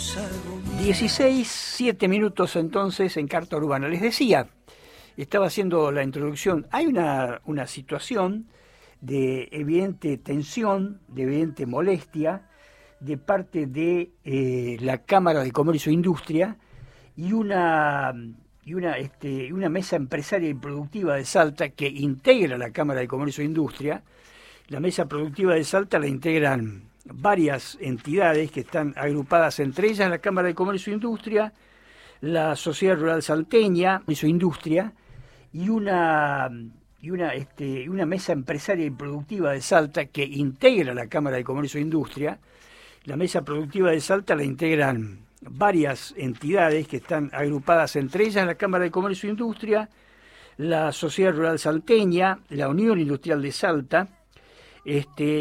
16, 7 minutos entonces en Carta Urbana. Les decía, estaba haciendo la introducción, hay una situación de evidente tensión, de evidente molestia de parte de la Cámara de Comercio e Industria y una mesa empresaria y productiva de Salta que integra la Cámara de Comercio e Industria. La mesa productiva de Salta la integran varias entidades que están agrupadas, entre ellas la Cámara de Comercio e Industria, la Sociedad Rural Salteña, Comercio e Industria, y una mesa empresaria y productiva de Salta que integra la Cámara de Comercio e Industria. La mesa productiva de Salta la integran varias entidades que están agrupadas, entre ellas la Cámara de Comercio e Industria, la Sociedad Rural Salteña, la Unión Industrial de Salta,